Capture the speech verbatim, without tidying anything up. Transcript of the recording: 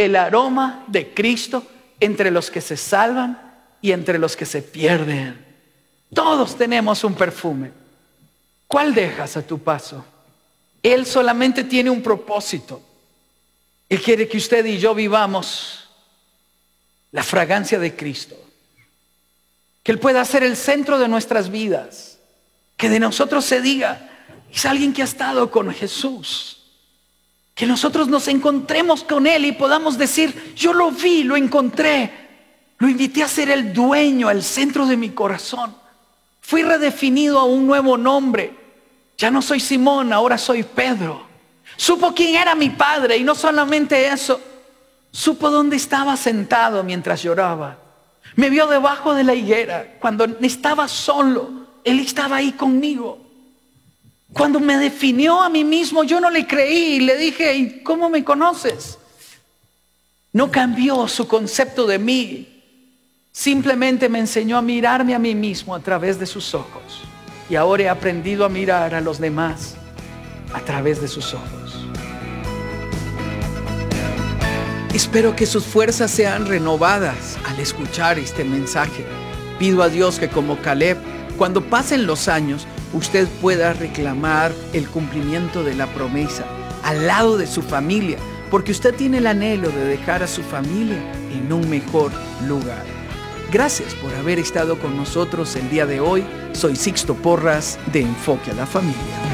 el aroma de Cristo entre los que se salvan y entre los que se pierden. Todos tenemos un perfume. ¿Cuál dejas a tu paso? Él solamente tiene un propósito. Él quiere que usted y yo vivamos la fragancia de Cristo. Que Él pueda ser el centro de nuestras vidas. Que de nosotros se diga, es alguien que ha estado con Jesús. Que nosotros nos encontremos con Él y podamos decir, yo lo vi, lo encontré. Lo invité a ser el dueño, el centro de mi corazón. Fui redefinido a un nuevo nombre. Ya no soy Simón, ahora soy Pedro. Supo quién era mi padre y no solamente eso. Supo dónde estaba sentado mientras lloraba. Me vio debajo de la higuera. Cuando estaba solo, Él estaba ahí conmigo. Cuando me definió a mí mismo, yo no le creí y le dije, ¿y cómo me conoces? No cambió su concepto de mí. Simplemente me enseñó a mirarme a mí mismo a través de sus ojos. Y ahora he aprendido a mirar a los demás a través de sus ojos. Espero que sus fuerzas sean renovadas al escuchar este mensaje. Pido a Dios que, como Caleb, cuando pasen los años, usted pueda reclamar el cumplimiento de la promesa al lado de su familia, porque usted tiene el anhelo de dejar a su familia en un mejor lugar. Gracias por haber estado con nosotros el día de hoy. Soy Sixto Porras de Enfoque a la Familia.